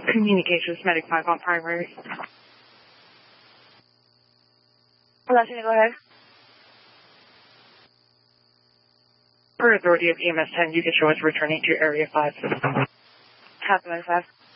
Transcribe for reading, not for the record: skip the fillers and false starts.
Communications, Medic 5 on primary. Leslie, go ahead. Per authority of EMS 10, you can show us returning to Area 5. Half 5.